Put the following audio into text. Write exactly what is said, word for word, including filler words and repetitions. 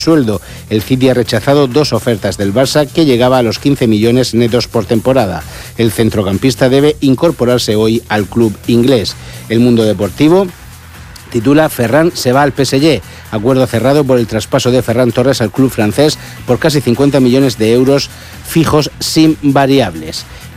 sueldo. El City ha rechazado dos ofertas del Barça que llegaba a los quince millones netos por temporada. El centrocampista debe incorporarse hoy al club inglés. El Mundo Deportivo titula: Ferran se va al P S G. Acuerdo cerrado por el traspaso de Ferran Torres al club francés por casi cincuenta millones de euros fijos sin variables.